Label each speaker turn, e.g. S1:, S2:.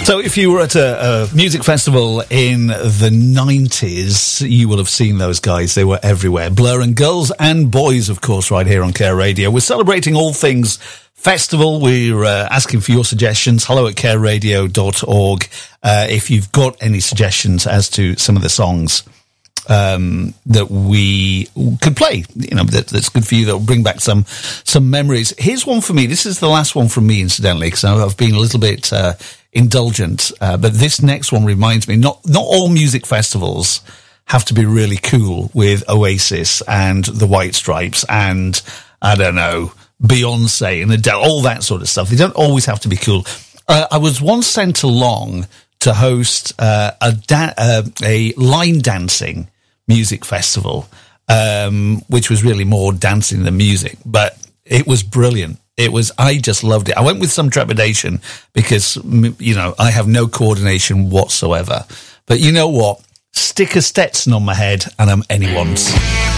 S1: So if you were at a music festival in the 90s, you will have seen those guys. They were everywhere. Blur, and girls and boys, of course, right here on Care Radio. We're celebrating all things festival. We're asking for your suggestions. hello@careradio.org. If you've got any suggestions as to some of the songs that we could play, that's good for you, that will bring back some memories. Here's one for me. This is the last one from me, incidentally, because I've been a little bit indulgent, but this next one reminds me, not all music festivals have to be really cool with Oasis and the White Stripes and, I don't know, Beyonce and Adele, all that sort of stuff. They don't always have to be cool. I was once sent along to host a line dancing music festival, which was really more dancing than music, but it was brilliant. I just loved it. I went with some trepidation because, I have no coordination whatsoever. But you know what? Stick a Stetson on my head and I'm anyone's.